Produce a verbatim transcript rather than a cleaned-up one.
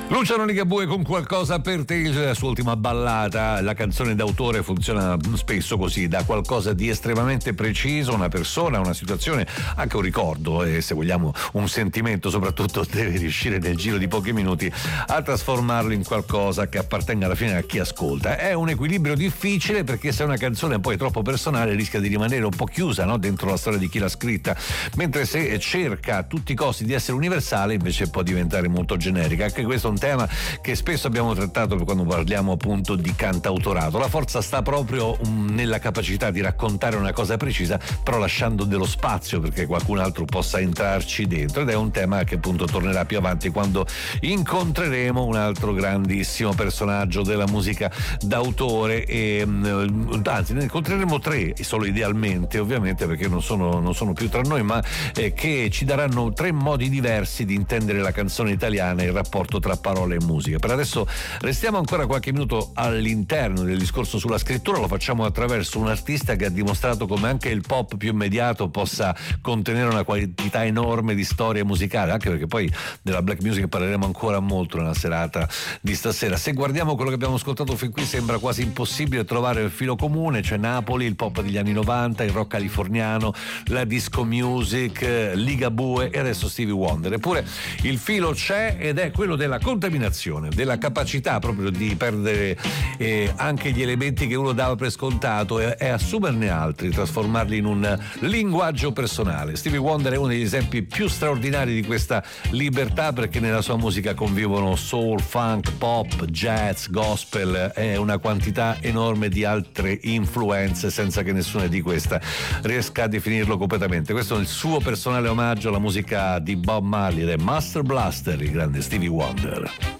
Luciano Ligabue con Qualcosa per te, la sua ultima ballata. La canzone d'autore funziona spesso così, da qualcosa di estremamente preciso, una persona, una situazione, anche un ricordo e, se vogliamo, un sentimento soprattutto, deve riuscire nel giro di pochi minuti a trasformarlo in qualcosa che appartenga alla fine a chi ascolta. È un equilibrio difficile, perché se una canzone poi è troppo personale rischia di rimanere un po' chiusa, no? Dentro la storia di chi l'ha scritta, mentre se cerca a tutti i costi di essere universale invece può diventare molto generica. Anche questo è un tema che spesso abbiamo trattato quando parliamo appunto di cantautorato. La forza sta proprio um, nella capacità di raccontare una cosa precisa, però lasciando dello spazio perché qualcun altro possa entrarci dentro, ed è un tema che appunto tornerà più avanti quando incontreremo un altro grandissimo personaggio della musica d'autore e um, anzi ne incontreremo tre, solo idealmente ovviamente, perché non sono, non sono più tra noi, ma eh, che ci daranno tre modi diversi di intendere la canzone italiana e il rapporto tra parole e musica. Per adesso restiamo ancora qualche minuto all'interno del discorso sulla scrittura, lo facciamo attraverso un artista che ha dimostrato come anche il pop più immediato possa contenere una quantità enorme di storie musicali, anche perché poi della black music parleremo ancora molto nella serata di stasera. Se guardiamo quello che abbiamo ascoltato fin qui sembra quasi impossibile trovare il filo comune. C'è Napoli, il pop degli anni novanta, il rock californiano, la disco music, Ligabue e adesso Stevie Wonder. Eppure il filo c'è, ed è quello della contaminazione, della capacità proprio di perdere eh, anche gli elementi che uno dava per scontato e, e assumerne altri, trasformarli in un linguaggio personale. Stevie Wonder è uno degli esempi più straordinari di questa libertà, perché nella sua musica convivono soul, funk, pop, jazz, gospel e una quantità enorme di altre influenze, senza che nessuna di queste riesca a definirlo completamente. Questo è il suo personale omaggio alla musica di Bob Marley ed è Master Blaster, il grande Stevie Wonder.